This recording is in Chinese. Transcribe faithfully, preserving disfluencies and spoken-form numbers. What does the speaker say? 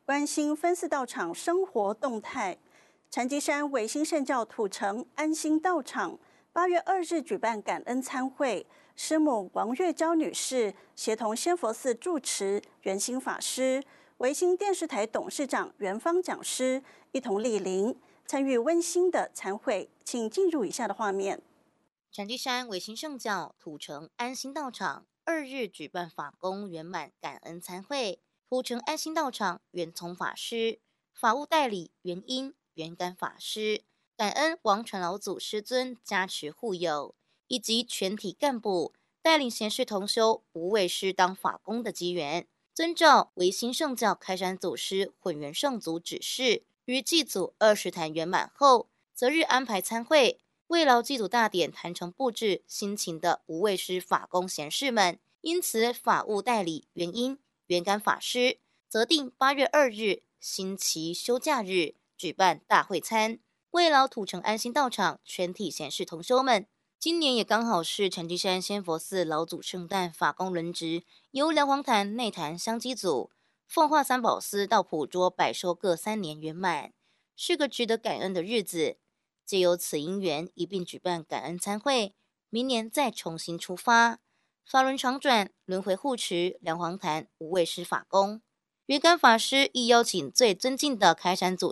关心分寺道场生活动态。禅机山维新圣教土城安心道场八月二日举办感恩餐会，师母王月娇女士协同仙佛寺住持圆心法师、维新电视台董事长袁芳讲师一同莅临，参与温馨的餐会。请进入以下的画面。 禅机山维新圣教土城安心道场二日举办法工圆满感恩餐会，土城安心道场圆聪法师、法务代理元英、元感法师，感恩王传老祖师尊加持护佑，以及全体干部带领贤士同修无畏师当法工的机缘，遵照维新圣教开山祖师混元圣祖指示，于祭祖二十坛圆满后，择日安排参会。为劳祭祖大典坛城布置辛勤的无畏师法工贤士们，因此法务代理元英、元感法师择定八月二日星期休假日举办大会餐，为劳土城安心道场全体贤士同修们。今年也刚好是禅机山仙佛寺老祖圣诞法工轮值，由梁皇坛内坛香积组、奉化三宝司到普桌百寿各三年圆满，是个值得感恩的日子。借由此因缘，一并举办感恩餐会，明年再重新出发，法轮常转，轮回护持梁皇坛无畏师法工。元感法师亦邀请最尊敬的开山祖